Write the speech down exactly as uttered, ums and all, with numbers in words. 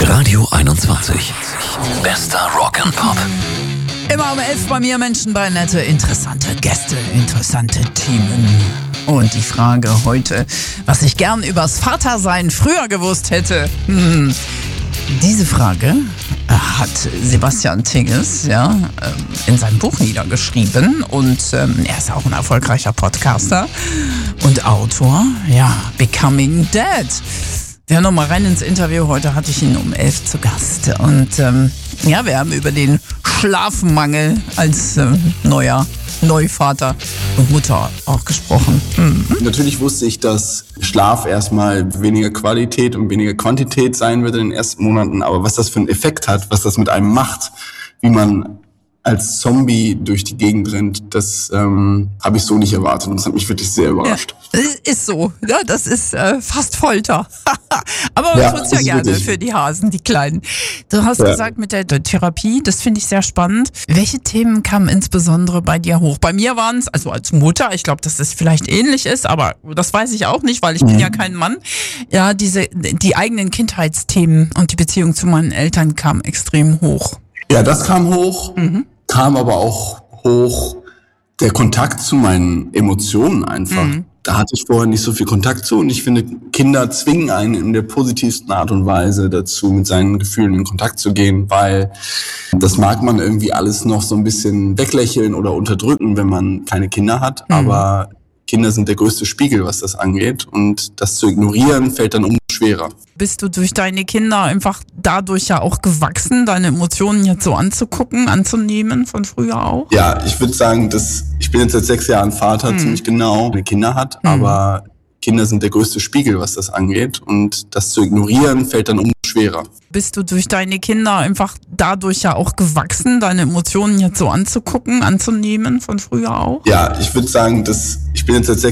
Radio einundzwanzig. Bester Rock and Pop. Immer um elf bei mir Menschen bei nette, interessante Gäste, interessante Themen. Und die Frage heute, was ich gern übers Vatersein früher gewusst hätte. Hm. Diese Frage hat Sebastian Tigges ja, in seinem Buch niedergeschrieben. Und ähm, er ist auch ein erfolgreicher Podcaster und Autor. Ja, Becoming Dad. Wir hören noch mal rein ins Interview. Heute hatte ich ihn um elf zu Gast. Und ähm, ja, wir haben über den Schlafmangel als äh, neuer Neuvater und Mutter auch gesprochen. Mhm. Natürlich wusste ich, dass Schlaf erstmal weniger Qualität und weniger Quantität sein wird in den ersten Monaten. Aber was das für einen Effekt hat, was das mit einem macht, wie man als Zombie durch die Gegend rennt, das ähm, habe ich so nicht erwartet und das hat mich wirklich sehr überrascht. Ja, ist so, ja, das ist äh, fast Folter. Aber man ja, tut's ja gerne wirklich für die Hasen, die Kleinen. Du hast ja. gesagt, mit der, der Therapie, das finde ich sehr spannend. Welche Themen kamen insbesondere bei dir hoch? Bei mir waren es, also als Mutter, ich glaube, dass das vielleicht ähnlich ist, aber das weiß ich auch nicht, weil ich mhm. bin ja kein Mann. Ja, diese die eigenen Kindheitsthemen und die Beziehung zu meinen Eltern kamen extrem hoch. Ja, das kam hoch. Mhm. Kam aber auch hoch der Kontakt zu meinen Emotionen einfach. Mhm. Da hatte ich vorher nicht so viel Kontakt zu und ich finde, Kinder zwingen einen in der positivsten Art und Weise dazu, mit seinen Gefühlen in Kontakt zu gehen, weil das mag man irgendwie alles noch so ein bisschen weglächeln oder unterdrücken, wenn man keine Kinder hat, mhm. aber Kinder sind der größte Spiegel, was das angeht und das zu ignorieren fällt dann umso schwerer. Bist du durch deine Kinder einfach dadurch ja auch gewachsen, deine Emotionen jetzt so anzugucken, anzunehmen von früher auch? Ja, ich würde sagen, dass ich bin jetzt seit sechs Jahren Vater, hm. ziemlich genau, eine Kinder hat, hm. aber Kinder sind der größte Spiegel, was das angeht und das zu ignorieren fällt dann umso schwerer. Bist du durch deine Kinder einfach dadurch ja auch gewachsen, deine Emotionen jetzt so anzugucken, anzunehmen von früher auch? Ja, ich würde sagen, dass ich bin jetzt seit sechs